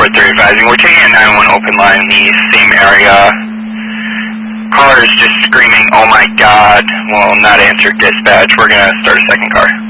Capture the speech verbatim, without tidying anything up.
Code three advising. We're taking a nine one open line in the same area. Caller is just screaming, oh my god. Well, not answer dispatch. We're going to start a second car.